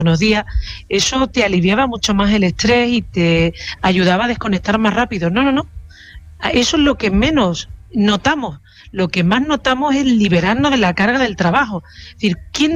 unos días, eso te aliviaba mucho más el estrés y te ayudaba a desconectar más rápido. No, no, no. Eso es lo que menos notamos. Lo que más notamos es liberarnos de la carga del trabajo. Es decir, ¿quién